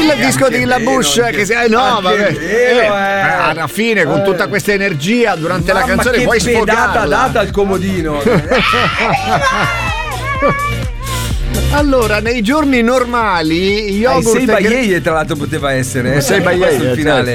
il disco di La Bush che si no, vabbè. Alla fine con tutta questa energia durante la canzone puoi sfogarla. Data al comodino. Allora, nei giorni normali yogurt Sei Baieie tra l'altro poteva essere. Sei Baieie sul finale.